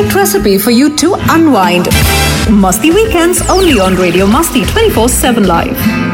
perfect recipe for you to unwind. Masti Weekends only on Radio Masti 24/7 Live.